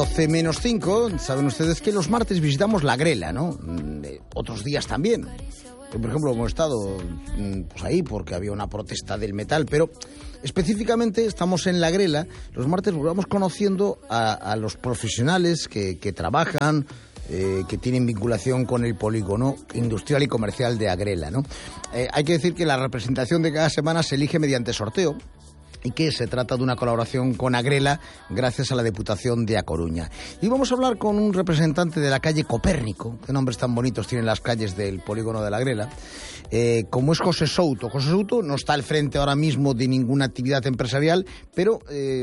12 menos 5, saben ustedes que los martes visitamos la Grela, ¿no? Otros días también. Por ejemplo, hemos estado pues ahí porque había una protesta del metal, pero específicamente estamos en la Grela. Los martes vamos conociendo a los profesionales que trabajan, que tienen vinculación con el polígono industrial y comercial de Agrela, ¿no? Hay que decir que la representación de cada semana se elige mediante sorteo, y que se trata de una colaboración con Agrela gracias a la Diputación de A Coruña. Y vamos a hablar con un representante de la calle Copérnico, qué nombres tan bonitos tienen las calles del polígono de la Agrela, como es José Souto. José Souto no está al frente ahora mismo de ninguna actividad empresarial, pero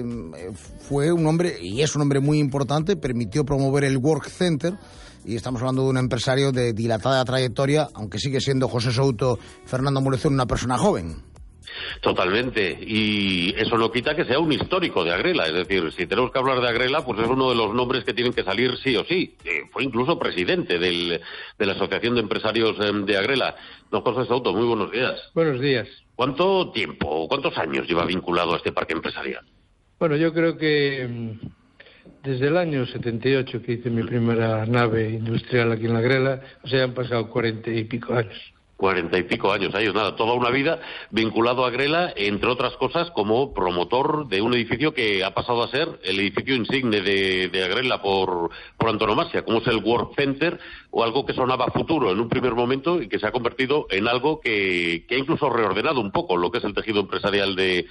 fue un hombre, y es un hombre muy importante, permitió promover el Work Center, y estamos hablando de un empresario de dilatada trayectoria, aunque sigue siendo José Souto Fernando Molezón una persona joven. Totalmente, y eso no quita que sea un histórico de Agrela, es decir, si tenemos que hablar de Agrela, pues es uno de los nombres que tienen que salir sí o sí. Fue incluso presidente de la Asociación de Empresarios de Agrela. Don José Souto, muy buenos días. Buenos días. ¿Cuánto tiempo, cuántos años lleva vinculado a este parque empresarial? Bueno, yo creo que desde el año 78 que hice mi primera nave industrial aquí en la Agrela, o sea, han pasado 40 y pico años. 40 y pico años, nada, toda una vida vinculado a Agrela, entre otras cosas, como promotor de un edificio que ha pasado a ser el edificio insigne de Agrela por antonomasia, como es el Work Center, o algo que sonaba futuro en un primer momento y que se ha convertido en algo que ha incluso reordenado un poco lo que es el tejido empresarial de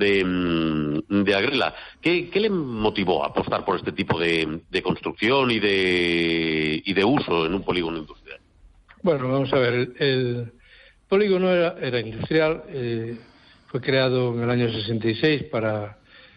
Agrela. ¿Qué le motivó a apostar por este tipo de construcción y de uso en un polígono industrial? Bueno, vamos a ver, el polígono era industrial, fue creado en el año 66 para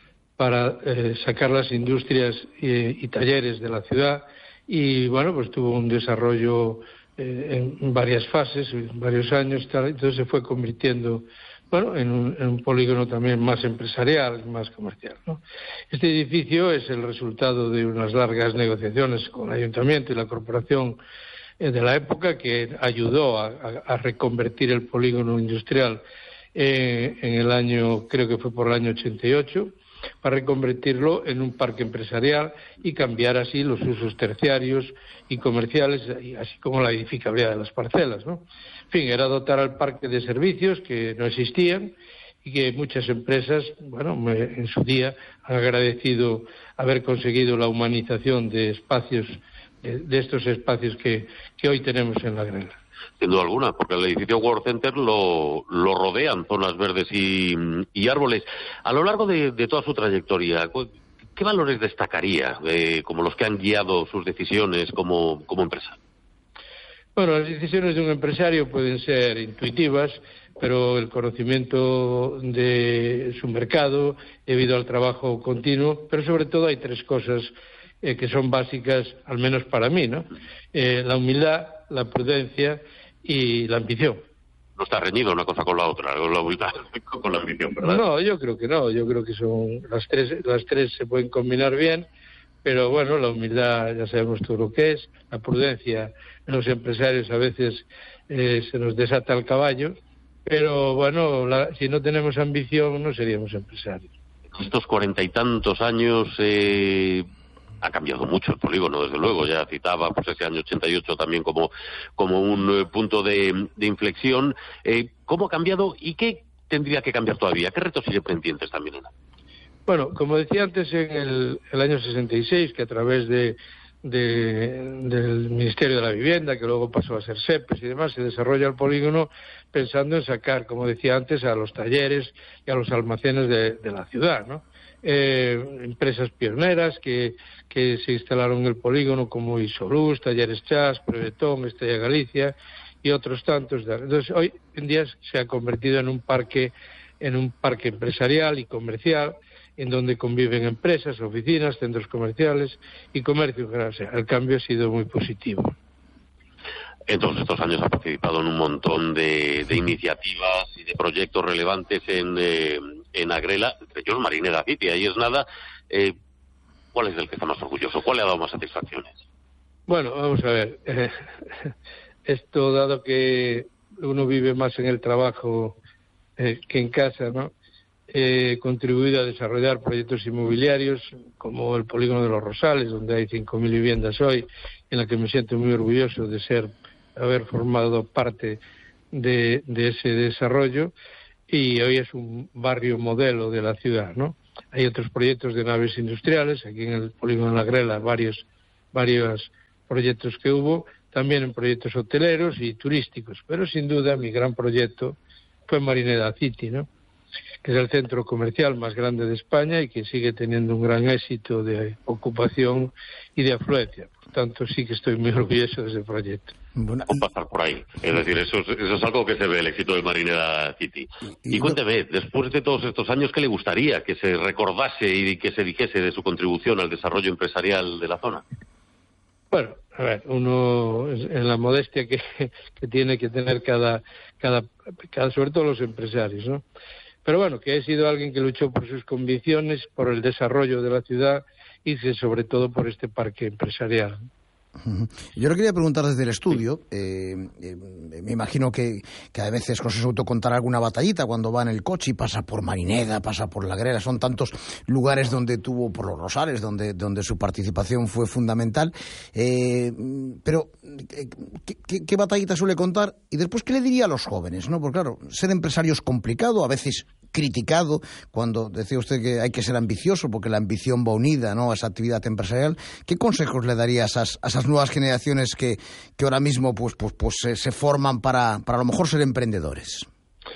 sacar las industrias y talleres de la ciudad, y bueno, pues tuvo un desarrollo en varias fases, en varios años, entonces se fue convirtiendo, bueno, en un polígono también más empresarial, más comercial, ¿no? Este edificio es el resultado de unas largas negociaciones con el Ayuntamiento y la Corporación de la época, que ayudó a reconvertir el polígono industrial en el año, creo que fue por el año 88, para reconvertirlo en un parque empresarial y cambiar así los usos terciarios y comerciales, así como la edificabilidad de las parcelas, ¿no? En fin, era dotar al parque de servicios que no existían y que muchas empresas, bueno, en su día han agradecido haber conseguido la humanización de espacios, de estos espacios que hoy tenemos en la Agrela. Sin duda alguna, porque el edificio World Center lo rodean zonas verdes y árboles. A lo largo de toda su trayectoria, ¿qué valores destacaría como los que han guiado sus decisiones como empresa? Bueno, las decisiones de un empresario pueden ser intuitivas, pero el conocimiento de su mercado, debido al trabajo continuo, pero sobre todo hay tres cosas que son básicas, al menos para mí, ¿no? La humildad, la prudencia y la ambición. No está reñido una cosa con la otra, con la humildad, con la ambición, ¿verdad? No, yo creo que no, yo creo que son las tres se pueden combinar bien, pero bueno, la humildad ya sabemos todo lo que es, la prudencia en los empresarios a veces se nos desata el caballo, pero bueno, si no tenemos ambición no seríamos empresarios. Estos 40 y tantos años ha cambiado mucho el polígono, desde luego. Ya citaba pues ese año 88 también como un punto de inflexión. ¿Cómo ha cambiado y qué tendría que cambiar todavía? ¿Qué retos siguen pendientes también? Bueno, como decía antes, en el año 66, que a través del Ministerio de la Vivienda, que luego pasó a ser SEPES y demás, se desarrolla el polígono pensando en sacar, como decía antes, a los talleres y a los almacenes de la ciudad, ¿no? Empresas pioneras que se instalaron en el polígono, como Isolus, Talleres Chas, Prevetón, Estrella Galicia y otros tantos. Entonces, hoy en día se ha convertido en un parque empresarial y comercial, en donde conviven empresas, oficinas, centros comerciales y comercio en general. O sea, el cambio ha sido muy positivo. En todos estos años ha participado en un montón de iniciativas y de proyectos relevantes en Agrela, entre ellos Marinera City, ahí es nada. ¿Cuál es el que está más orgulloso? ¿Cuál le ha dado más satisfacciones? Bueno, vamos a ver. Esto, dado que uno vive más en el trabajo que en casa, ¿no? contribuido a desarrollar proyectos inmobiliarios como el Polígono de los Rosales, donde hay 5.000 viviendas hoy, en la que me siento muy orgulloso de haber formado parte de ese desarrollo, y hoy es un barrio modelo de la ciudad, ¿no? Hay otros proyectos de naves industriales, aquí en el Polígono de la Grela, varios proyectos que hubo, también en proyectos hoteleros y turísticos, pero sin duda mi gran proyecto fue Marineda City, ¿no?, que es el centro comercial más grande de España y que sigue teniendo un gran éxito de ocupación y de afluencia. Por tanto, sí que estoy muy orgulloso de ese proyecto. Bueno, pasar por ahí. Es decir, eso es algo que se ve, el éxito de Marineda City. Y cuénteme, después de todos estos años, ¿qué le gustaría que se recordase y que se dijese de su contribución al desarrollo empresarial de la zona? Bueno, a ver, uno en la modestia que tiene que tener cada, sobre todo los empresarios, ¿no? Pero bueno, que he sido alguien que luchó por sus convicciones, por el desarrollo de la ciudad y sobre todo por este parque empresarial. Yo le quería preguntar desde el estudio, me imagino que a veces José Souto contará alguna batallita cuando va en el coche y pasa por Marineda, pasa por La Grela, son tantos lugares donde tuvo, por los Rosales, donde su participación fue fundamental, pero ¿qué batallita suele contar? Y después, ¿qué le diría a los jóvenes, no? Porque claro, ser empresario es complicado, a veces criticado, cuando decía usted que hay que ser ambicioso, porque la ambición va unida, ¿no?, a esa actividad empresarial. ¿Qué consejos le daría a esas nuevas generaciones que ahora mismo pues se forman para a lo mejor ser emprendedores?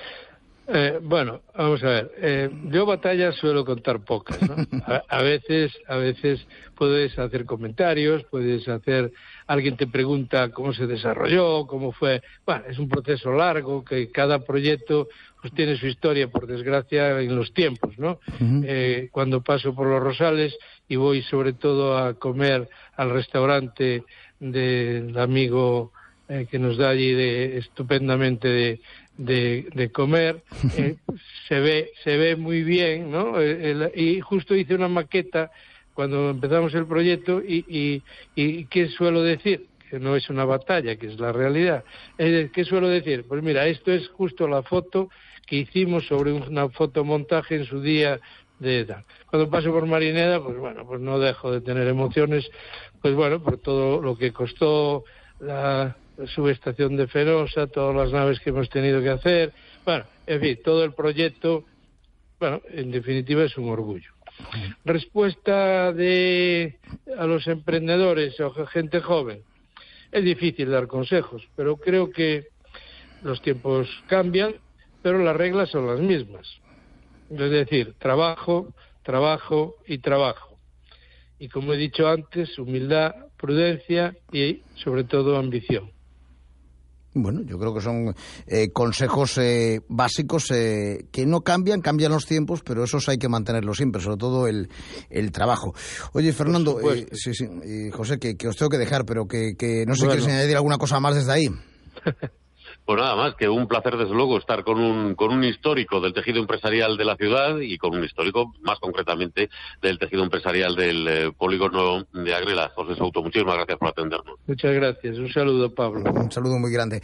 Bueno, vamos a ver. Yo batallas suelo contar pocas, ¿no? A veces puedes hacer comentarios, alguien te pregunta cómo se desarrolló, cómo fue. Bueno, es un proceso largo, que cada proyecto pues tiene su historia, por desgracia, en los tiempos, ¿no? Uh-huh. Cuando paso por los Rosales y voy sobre todo a comer al restaurante del amigo que nos da allí estupendamente de comer, se ve muy bien, ¿no? Y justo hice una maqueta cuando empezamos el proyecto y ¿qué suelo decir? Que no es una batalla, que es la realidad. ¿Qué suelo decir? Pues mira, esto es justo la foto que hicimos sobre una fotomontaje en su día de tal. Cuando paso por Marineda, pues bueno, pues no dejo de tener emociones, pues bueno, por todo lo que costó la subestación de Fenosa, todas las naves que hemos tenido que hacer, bueno, en fin, todo el proyecto, bueno, en definitiva es un orgullo. Respuesta a los emprendedores o gente joven. Es difícil dar consejos, pero creo que los tiempos cambian, pero las reglas son las mismas. Es decir, trabajo, trabajo y trabajo. Y como he dicho antes, humildad, prudencia y, sobre todo, ambición. Bueno, yo creo que son consejos básicos que no cambian los tiempos, pero esos hay que mantenerlos siempre, sobre todo el trabajo. Oye, Fernando, José, que os tengo que dejar, pero que no sé si quieres añadir alguna cosa más desde ahí. Pues nada más, que un placer desde luego estar con un histórico del tejido empresarial de la ciudad y con un histórico, más concretamente, del tejido empresarial del polígono de Agrela. José Souto, muchísimas gracias por atendernos. Muchas gracias. Un saludo, Pablo. Un saludo muy grande.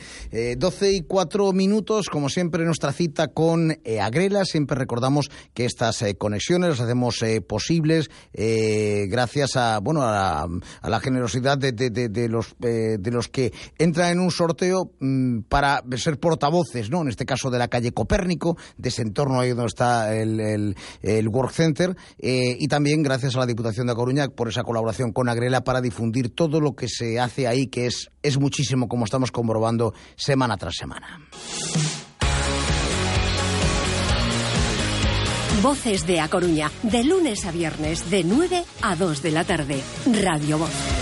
12:04, como siempre, nuestra cita con Agrela. Siempre recordamos que estas conexiones las hacemos posibles gracias a la generosidad de los que entran en un sorteo para ser portavoces, ¿no? En este caso de la calle Copérnico, de ese entorno ahí donde está el Work Center, y también gracias a la Diputación de A Coruña por esa colaboración con Agrela para difundir todo lo que se hace ahí, que es muchísimo, como estamos comprobando semana tras semana. Voces de A Coruña, de lunes a viernes, de 9 a 2 de la tarde. Radio Voz.